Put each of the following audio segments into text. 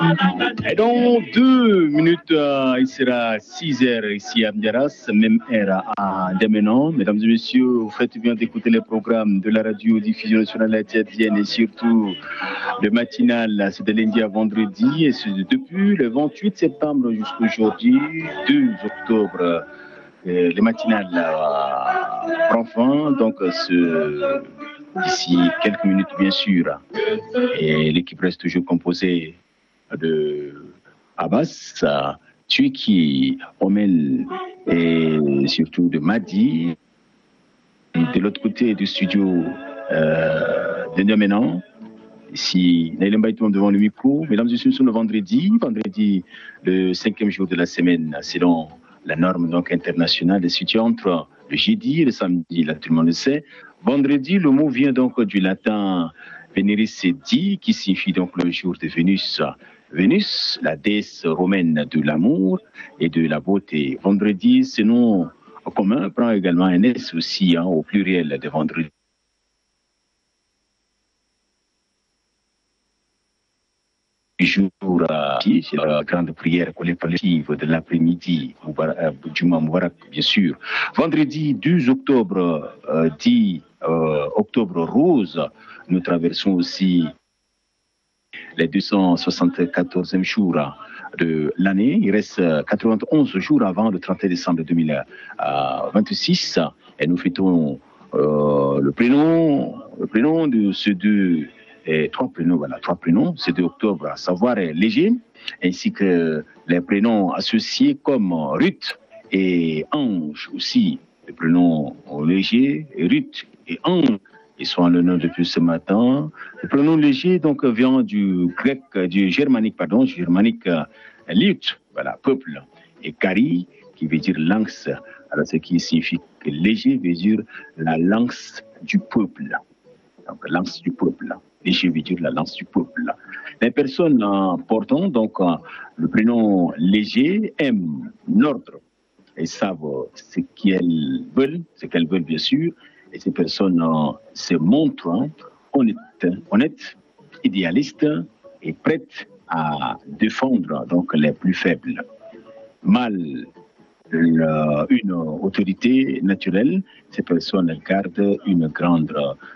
Et dans 2 minutes, il sera 6 heures ici à Mdiaras, même heure à Demenon. Mesdames et messieurs, vous faites bien d'écouter les programmes de la radio-diffusion nationale tchadienne et surtout le matinal, c'est de lundi à vendredi. Et c'est depuis le 28 septembre jusqu'à aujourd'hui, 2 octobre, le matinal prend fin. Donc, d'ici quelques minutes, bien sûr. Et l'équipe reste toujours composée de Abbas, Tuiki, Omel et surtout de Madi. Et de l'autre côté du studio de Niamenan, ici, Naïlem Baïtoum devant le micro. Mesdames et messieurs, sur le vendredi, le 5e jour de la semaine, selon la norme donc internationale, située entre le jeudi et le samedi, là tout le monde le sait. Vendredi, le mot vient donc du latin Veneris di, qui signifie donc le jour de Vénus. Vénus, la déesse romaine de l'amour et de la beauté. Vendredi, ce nom commun prend également un S aussi au pluriel de vendredi. Jour c'est la grande prière collective de l'après-midi, Juma Moubarak, bien sûr. Vendredi 12 octobre, dit octobre rose, nous traversons aussi les 274e jours de l'année. Il reste 91 jours avant le 31 décembre 2026 et nous fêtons le prénom de ces deux. Trois prénoms, c'est 2 octobre, à savoir léger, ainsi que les prénoms associés comme Ruth et Ange aussi. Les prénoms léger, Ruth et Ange, ils sont en l'honneur depuis ce matin. Le prénom léger donc vient du grec, du germanique, Lut, voilà, peuple, et Kari, qui veut dire lance. Alors ce qui signifie que léger veut dire la lance du peuple. Donc lance du peuple. Léger veut dire la lance du peuple. Les personnes portant donc le prénom léger aiment l'ordre et savent ce qu'elles veulent bien sûr. Et ces personnes se montrent honnêtes, idéalistes et prêtes à défendre donc les plus faibles. Mal une autorité naturelle, ces personnes gardent une grande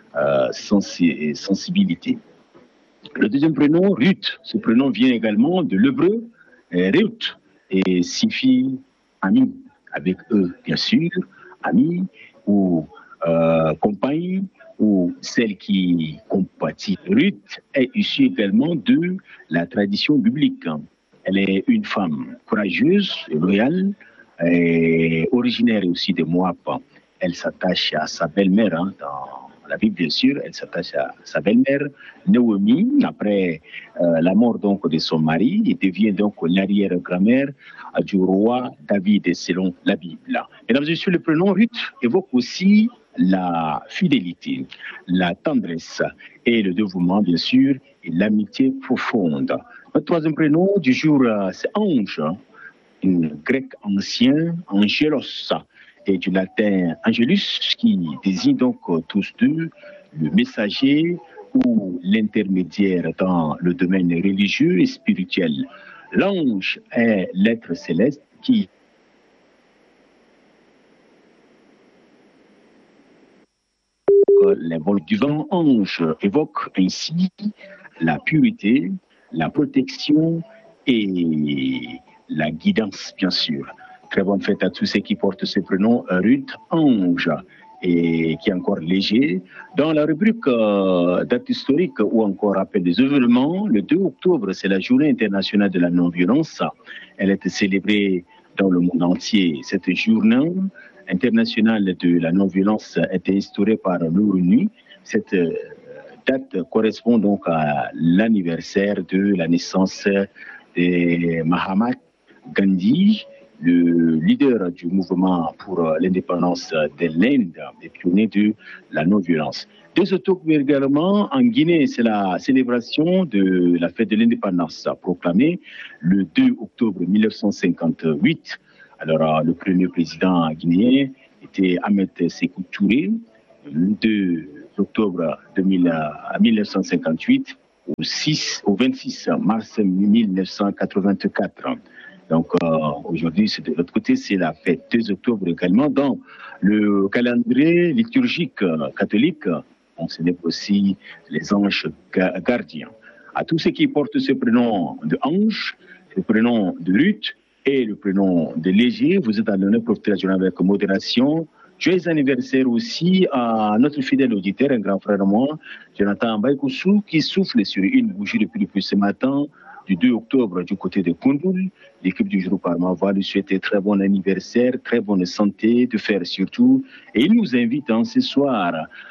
sensibilité. Le deuxième prénom, Ruth, ce prénom vient également de l'hébreu Ruth et signifie ami, avec eux bien sûr, ami ou compagne ou celle qui compatit. Ruth est issue également de la tradition biblique. Elle est une femme courageuse et loyale, et originaire aussi de Moab. Elle s'attache à sa belle-mère, dans la Bible bien sûr, elle s'attache à sa belle-mère, Naomi, après la mort donc de son mari, et devient donc l'arrière-grand-mère du roi David selon la Bible. Mesdames et messieurs, le prénom Ruth évoque aussi la fidélité, la tendresse et le dévouement bien sûr, et l'amitié profonde. Le troisième prénom du jour, c'est Ange, un grec ancien, angelos, et du latin angelus, qui désigne donc tous deux le messager ou l'intermédiaire dans le domaine religieux et spirituel. L'ange est l'être céleste qui les vols du vent. Ange évoque ainsi la pureté, la protection et la guidance, bien sûr. Très bonne fête à tous ceux qui portent ce prénom Ruth, Ange, et qui est encore léger. Dans la rubrique date historique ou encore rappel des événements, le 2 octobre, c'est la journée internationale de la non-violence. Elle est célébrée dans le monde entier. Cette journée internationale de la non-violence a été instaurée par l'ONU. Cette date correspond donc à l'anniversaire de la naissance de Mahatma Gandhi, le leader du mouvement pour l'indépendance de l'Inde et pionnier de la non-violence. 2 octobre également, en Guinée, c'est la célébration de la fête de l'indépendance proclamée le 2 octobre 1958. Alors, le premier président guinéen était Ahmed Sékou Touré, le 2 octobre 1958. au 26 mars 1984. Donc aujourd'hui, de l'autre côté, c'est la fête 2 octobre également. Dans le calendrier liturgique catholique, on célèbre aussi les anges gardiens. À tous ceux qui portent ce prénom de ange, le prénom de Ruth et le prénom de Léger, vous êtes à l'honneur, profitez la journée avec modération. Joyeux anniversaire aussi à notre fidèle auditeur, un grand frère de moi, Jonathan Baïkoussou, qui souffle sur une bougie depuis ce matin, du 2 octobre, du côté de Koundoul. L'équipe du jour par va lui souhaiter très bon anniversaire, très bonne santé, de faire surtout. Et il nous invite ce soir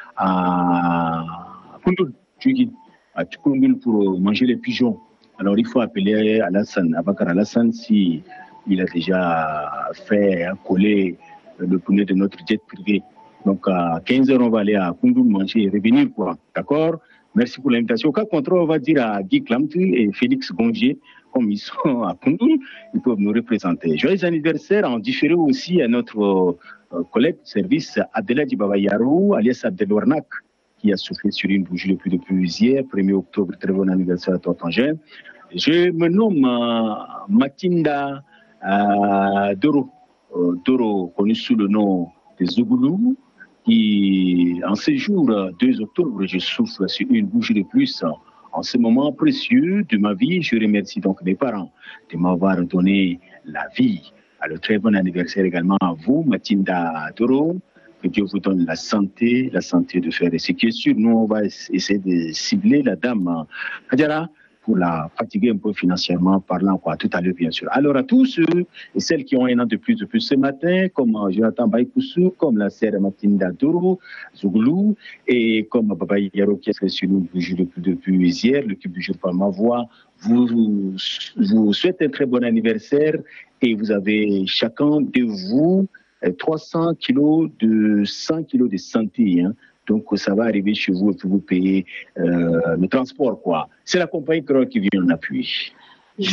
à Koundoul, à Koundoul pour manger les pigeons. Alors il faut appeler Alassane, Abakar Alassane, si il a déjà fait coller le pneu de notre jet privé. Donc à 15h, on va aller à Koundoul manger et revenir, quoi. D'accord? Merci pour l'invitation. Au cas contraire, on va dire à Guy Clamtu et Félix Gongier, comme ils sont à Koundoul, ils peuvent nous représenter. Joyeux anniversaire en différé aussi à notre collègue de service Adelaide Babayarou, alias Abdelornak, qui a soufflé sur une bougie depuis hier, 1er octobre. Très bon anniversaire à toi, Tangène. Je me nomme Matinda Doro. Doro, connu sous le nom de Zougoulou, qui, en ce jour 2 octobre, je souffle sur une bougie de plus. En ce moment précieux de ma vie, je remercie donc mes parents de m'avoir donné la vie. Alors, très bon anniversaire également à vous, Matinda Doro. Que Dieu vous donne la santé de faire. Et ce qui est sûr, nous, on va essayer de cibler la dame Hadjara pour la fatiguer un peu financièrement parlant, quoi, tout à l'heure, bien sûr. Alors, à tous ceux et celles qui ont un an de plus ce matin, comme Jonathan Baïkoussou, comme la sœur Matinda Doro, Zougoulou, et comme Baba Yaro qui a fait sur nous depuis hier, l'équipe du jour par ma voix, vous souhaite un très bon anniversaire et vous avez chacun de vous 300 kilos de 100 kilos de santé, hein. Donc, ça va arriver chez vous et puis vous payez le transport, quoi. C'est la compagnie Kroll qui vient en appui.